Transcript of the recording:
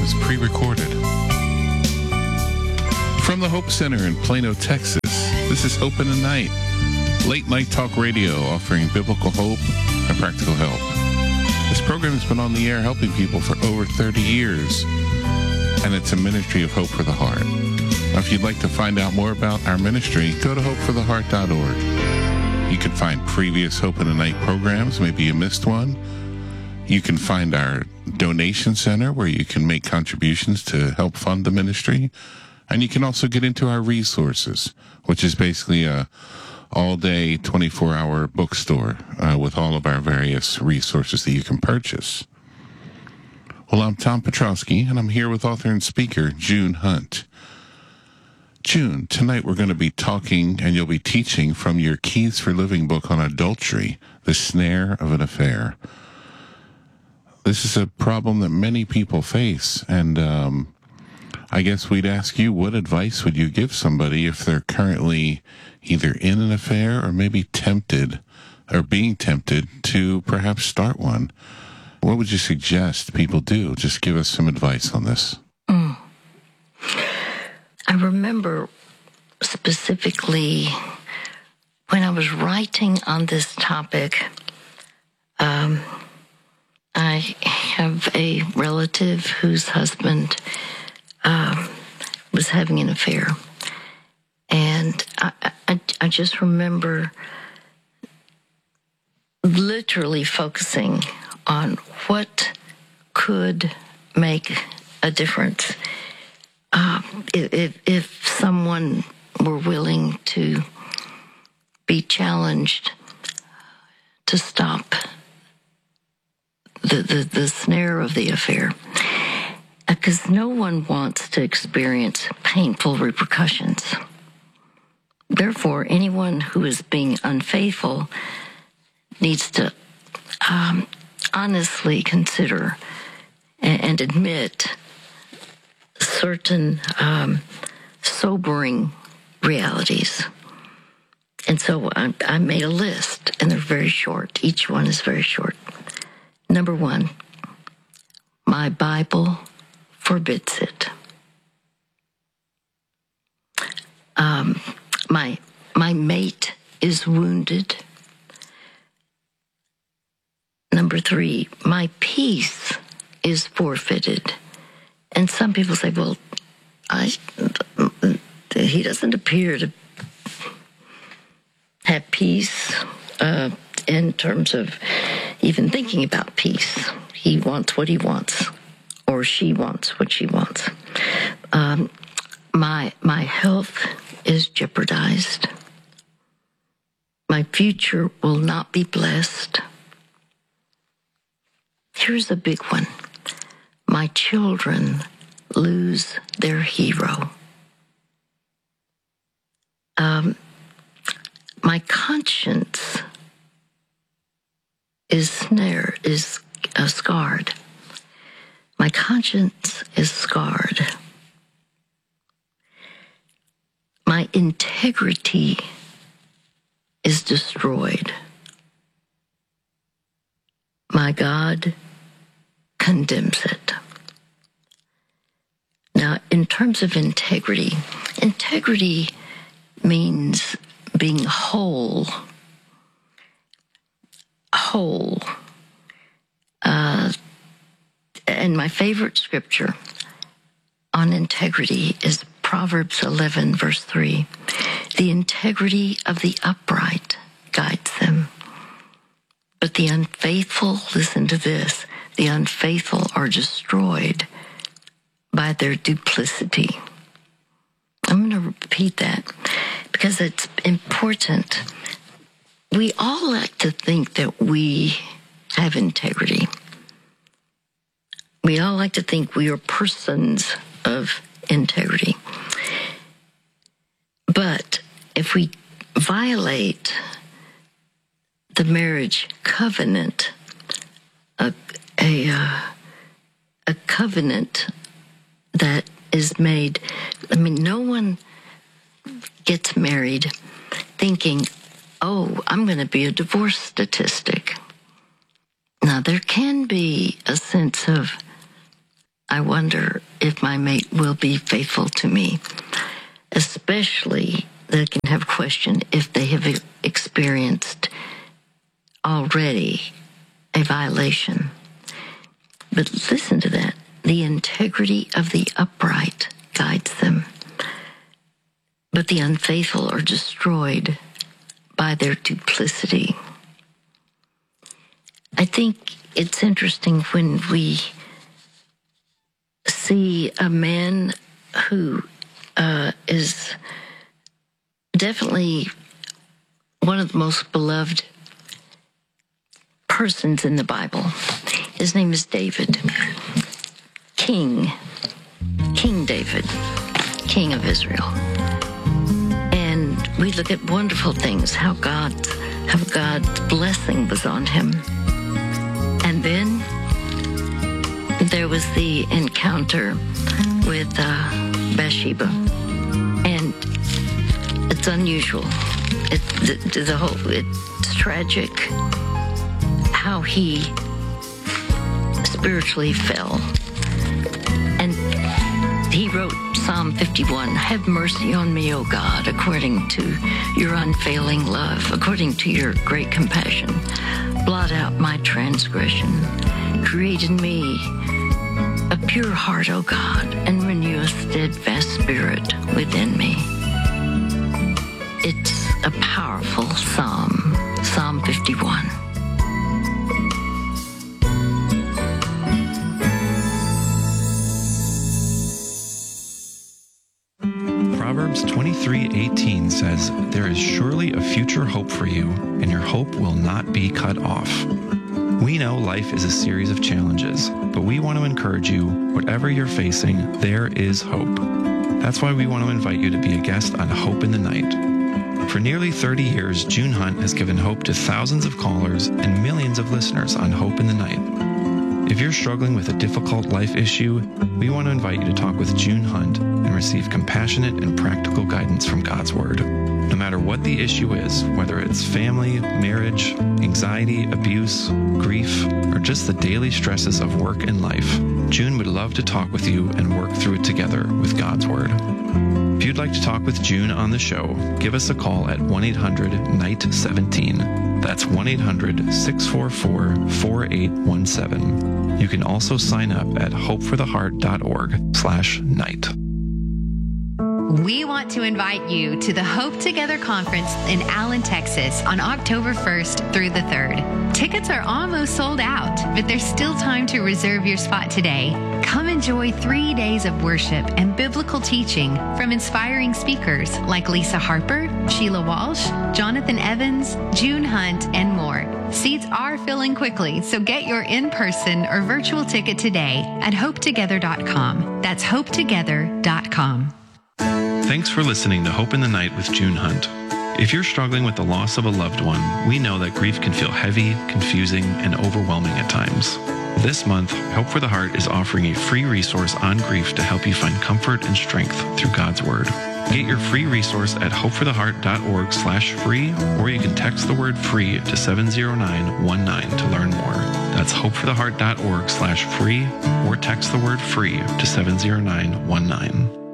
is pre-recorded. From the Hope Center in Plano, Texas, this is Hope in the Night, late night talk radio offering biblical hope and practical help. This program has been on the air helping people for over 30 years, and it's a ministry of Hope for the Heart. Now, if you'd like to find out more about our ministry, go to hopefortheheart.org. You can find previous Hope in the Night programs. Maybe you missed one. You can find our donation center where you can make contributions to help fund the ministry. And you can also get into our resources, which is basically a all-day, 24-hour bookstore with all of our various resources that you can purchase. Well, I'm Tom Petrowski, and I'm here with author and speaker June Hunt. June, tonight we're going to be talking, and you'll be teaching from your Keys for Living book on adultery, the snare of an affair. This is a problem that many people face, and I guess we'd ask you, what advice would you give somebody if they're currently either in an affair or maybe tempted or being tempted to perhaps start one? What would you suggest people do? Just give us some advice on this. I remember specifically when I was writing on this topic, I have a relative whose husband was having an affair. And I just remember literally focusing on what could make a difference if someone were willing to be challenged to stop the snare of the affair, because no one wants to experience painful repercussions. Therefore, anyone who is being unfaithful needs to honestly consider and admit certain sobering realities. And so I made a list, and they're very short. Each one is very short. Number one, my Bible forbids it. My mate is wounded. Number three, my peace is forfeited. And some people say, well, he doesn't appear to have peace in terms of even thinking about peace. He wants what he wants, or she wants what she wants. My health is jeopardized. My future will not be blessed. Here's a big one. My children lose their hero. My conscience is scarred. My conscience is scarred. My integrity is destroyed. My God condemns it. Now, in terms of integrity means being whole. And my favorite scripture on integrity is Proverbs 11, verse 3. The integrity of the upright guides them. But the unfaithful, listen to this, the unfaithful are destroyed by their duplicity. I'm going to repeat that because it's important. We all like to think that we have integrity. We all like to think we are persons of integrity. But if we violate the marriage covenant, a covenant that is made, no one gets married thinking, oh, I'm going to be a divorce statistic. Now, there can be a sense of I wonder if my mate will be faithful to me. Especially, they can have questioned if they have experienced already a violation. But listen to that. The integrity of the upright guides them, but the unfaithful are destroyed by their duplicity. I think it's interesting when we see a man who is definitely one of the most beloved persons in the Bible. His name is David. King David, King of Israel. And we look at wonderful things, how God's blessing was on him. And then there was the encounter with Bathsheba. And it's unusual. It's tragic how he spiritually fell. And he wrote Psalm 51, "Have mercy on me, O God, according to your unfailing love, according to your great compassion. Blot out my transgression. Create in me a pure heart, O God, and renew a steadfast spirit within me." It's a powerful psalm, Psalm 51. Proverbs 23:18 says, "There is surely a future hope for you, and your hope will not be cut off." We know life is a series of challenges, but we want to encourage you, whatever you're facing, there is hope. That's why we want to invite you to be a guest on Hope in the Night. For nearly 30 years, June Hunt has given hope to thousands of callers and millions of listeners on Hope in the Night. If you're struggling with a difficult life issue, we want to invite you to talk with June Hunt and receive compassionate and practical guidance from God's Word. No matter what the issue is, whether it's family, marriage, anxiety, abuse, grief, or just the daily stresses of work and life, June would love to talk with you and work through it together with God's Word. If you'd like to talk with June on the show, give us a call at 1-800-NIGHT-17. That's 1-800-644-4817. You can also sign up at hopefortheheart.org/night. We want to invite you to the Hope Together Conference in Allen, Texas on October 1st through the 3rd. Tickets are almost sold out, but there's still time to reserve your spot today. Come enjoy 3 days of worship and biblical teaching from inspiring speakers like Lisa Harper, Sheila Walsh, Jonathan Evans, June Hunt, and more. Seats are filling quickly, so get your in-person or virtual ticket today at hopetogether.com. That's hopetogether.com. Thanks for listening to Hope in the Night with June Hunt. If you're struggling with the loss of a loved one, we know that grief can feel heavy, confusing, and overwhelming at times. This month, Hope for the Heart is offering a free resource on grief to help you find comfort and strength through God's Word. Get your free resource at hopefortheheart.org/free, or you can text the word free to 70919 to learn more. That's hopefortheheart.org/free, or text the word free to 70919.